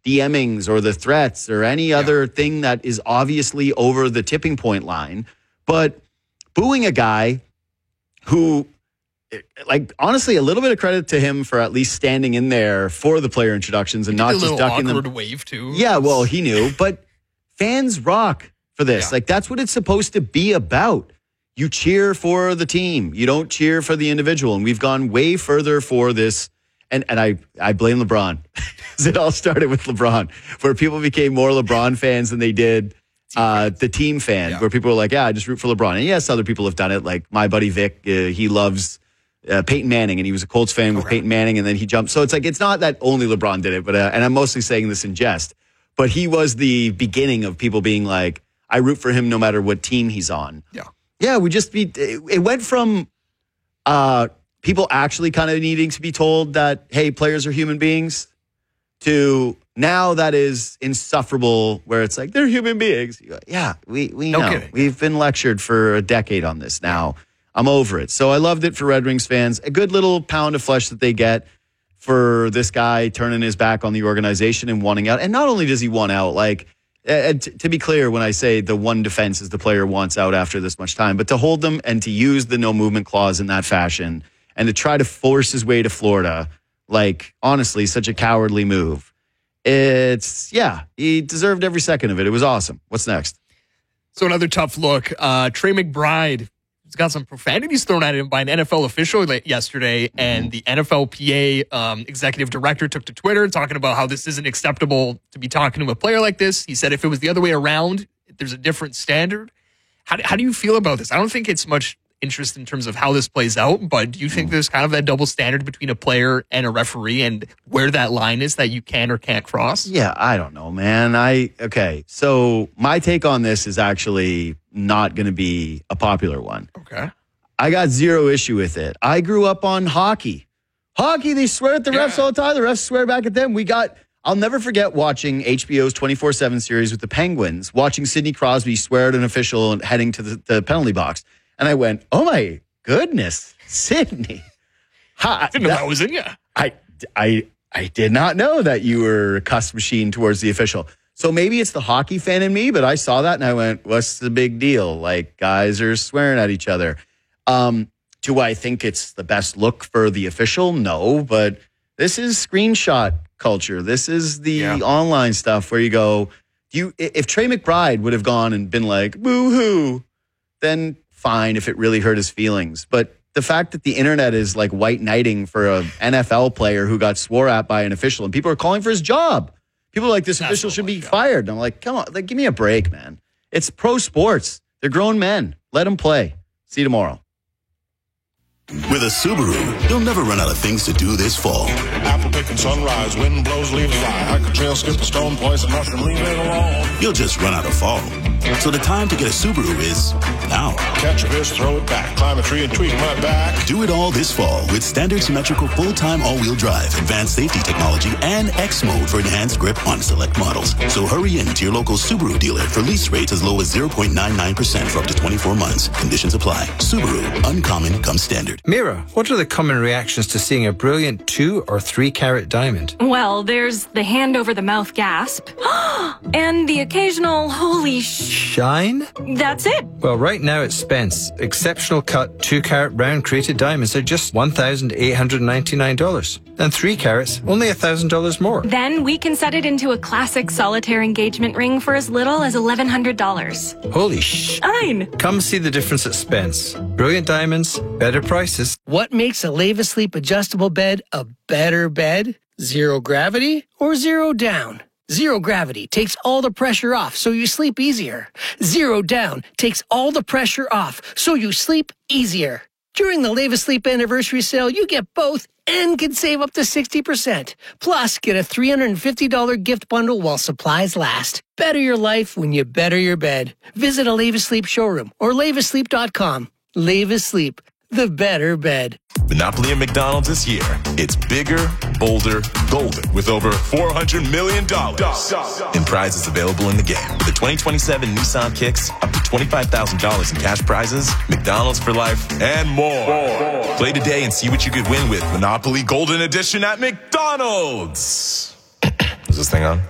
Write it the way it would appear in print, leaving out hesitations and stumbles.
DMings or the threats or any other thing that is obviously over the tipping point line. But booing a guy who, like, honestly, a little bit of credit to him for at least standing in there for the player introductions and not just ducking them. A little awkward wave, too. Yeah, well, he knew. But fans rock for this. Yeah. Like, that's what it's supposed to be about. You cheer for the team. You don't cheer for the individual. And we've gone way further for this. And I blame LeBron. It all started with LeBron, where people became more LeBron fans than they did the team fan, where people were like, I just root for LeBron. And yes, other people have done it. Like my buddy Vic, he loves Peyton Manning, and he was a Colts fan with Peyton Manning, and then he jumped. So it's like, it's not that only LeBron did it, but and I'm mostly saying this in jest, but he was the beginning of people being like, I root for him no matter what team he's on. Yeah, it went from people actually kind of needing to be told that, hey, players are human beings, to now that is insufferable, where it's like, they're human beings. You go, yeah, we know. Kidding. We've been lectured for a decade on this now. I'm over it. So I loved it for Red Wings fans. A good little pound of flesh that they get for this guy turning his back on the organization and wanting out. And not only does he want out, like, to be clear, when I say the one defense is the player wants out after this much time, but to hold them and to use the no movement clause in that fashion and to try to force his way to Florida, like, honestly, such a cowardly move. He deserved every second of it. It was awesome. What's next? So another tough look. Trey McBride has got some profanities thrown at him by an NFL official yesterday, and the NFLPA executive director took to Twitter talking about how this isn't acceptable to be talking to a player like this. He said if it was the other way around, there's a different standard. How do you feel about this? I don't think it's much interest in terms of how this plays out, but do you think there's kind of that double standard between a player and a referee, and where that line is that you can or can't cross? Yeah, I don't know, man. So my take on this is actually not going to be a popular one. Okay. I got zero issue with it. I grew up on hockey. They swear at the refs all the time. The refs swear back at them. I'll never forget watching HBO's 24/7 series with the Penguins, watching Sidney Crosby swear at an official and heading to the penalty box. And I went, oh my goodness, Sidney. I didn't know that was in you. I did not know that you were a cuss machine towards the official. So maybe it's the hockey fan in me, but I saw that and I went, what's the big deal? Like, guys are swearing at each other. Do I think it's the best look for the official? No, but this is screenshot culture. This is the online stuff where you go, if Trey McBride would have gone and been like, boo-hoo, then fine if it really hurt his feelings. But the fact that the internet is like white knighting for an NFL player who got swore at by an official, and people are calling for his job. People are like, this official should be fired. And I'm like, come on, like, give me a break, man. It's pro sports. They're grown men. Let them play. See you tomorrow. With a Subaru, you'll never run out of things to do this fall. Apple picking sunrise, wind blows, leaves fly. Hiker trail, skip a stone, poison mushroom, leave it alone. You'll just run out of fall. So the time to get a Subaru is now. Catch a fish, throw it back, climb a tree and tweak my back. Do it all this fall with standard symmetrical full-time all-wheel drive, advanced safety technology, and X mode for enhanced grip on select models. So hurry in to your local Subaru dealer for lease rates as low as 0.99% for up to 24 months. Conditions apply. Subaru, uncommon comes standard. Mira, what are the common reactions to seeing a brilliant 2 or 3 carat diamond? Well, there's the hand over the mouth gasp and the occasional holy shine. That's it. Well, right now at Spence, exceptional cut 2 carat round crated diamonds are just $1,899. And 3 carats, only $1,000 more. Then we can set it into a classic solitaire engagement ring for as little as $1,100. Holy shine. Come see the difference at Spence. Brilliant diamonds, better prices. What makes a Leva Sleep adjustable bed a better bed? Zero gravity or zero down? Zero gravity takes all the pressure off so you sleep easier. Zero down takes all the pressure off so you sleep easier. During the Leva Sleep anniversary sale, you get both and can save up to 60%. Plus, get a $350 gift bundle while supplies last. Better your life when you better your bed. Visit a Leva Sleep showroom or levasleep.com. Leva Sleep, the better bed. Monopoly at McDonald's this year. It's bigger, bolder, golden with over $400 million in prizes available in the game. With the 2027 Nissan Kicks, up to $25,000 in cash prizes, McDonald's for life, and more. Play today and see what you could win with Monopoly Golden Edition at McDonald's. Is this thing on?